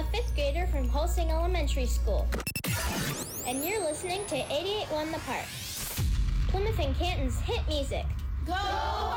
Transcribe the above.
fifth grader from Holsing Elementary School. And you're listening to 88.1 The Park, Plymouth and Canton's hit music. Go